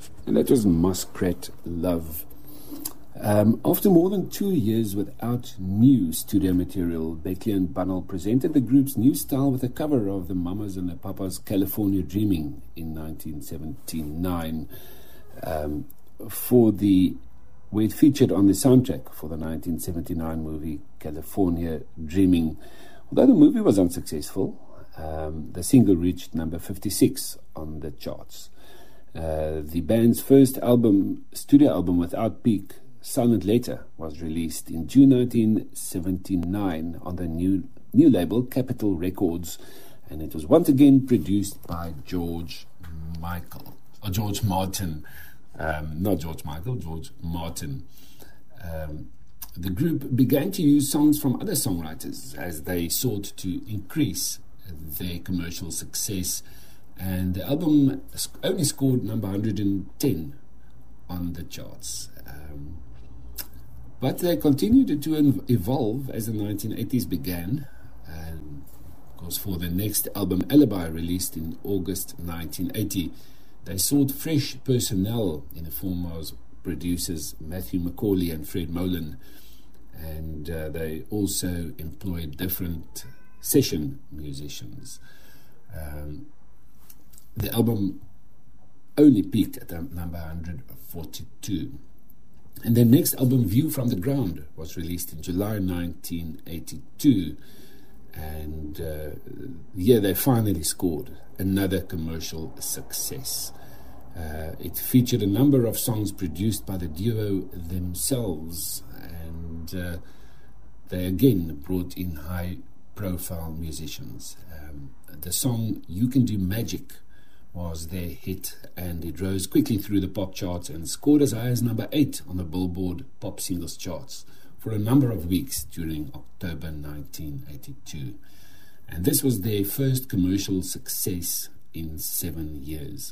And that was Muskrat Love. After more than 2 years without new studio material, Beckley and Bunnell presented the group's new style with a cover of the Mamas and the Papas' California Dreaming in 1979, where it featured on the soundtrack for the 1979 movie California Dreaming. Although the movie was unsuccessful, the single reached number 56 on the charts. The band's first studio album without Peak, Silent Letter, was released in June 1979 on the new label Capitol Records, and it was once again produced by George Martin. George Martin. The group began to use songs from other songwriters as they sought to increase their commercial success, and the album only scored number 110 on the charts. But they continued to evolve as the 1980s began, and of course for the next album, Alibi, released in August 1980, they sought fresh personnel in the form of producers Matthew McCauley and Fred Molan, and they also employed different session musicians. The album only peaked at number 142. And their next album, View from the Ground, was released in July 1982. And here they finally scored another commercial success. It featured a number of songs produced by the duo themselves, and they again brought in high-profile musicians. The song You Can Do Magic was their hit, and it rose quickly through the pop charts and scored as high as number 8 on the Billboard Pop Singles charts for a number of weeks during October 1982. And this was their first commercial success in 7 years.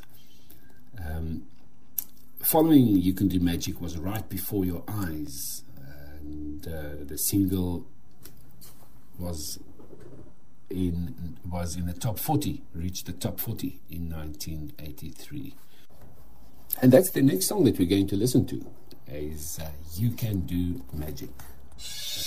Following You Can Do Magic was Right Before Your Eyes, and the single was in the top 40, reached the top 40 in 1983. And that's the next song that we're going to listen to, is You Can Do Magic.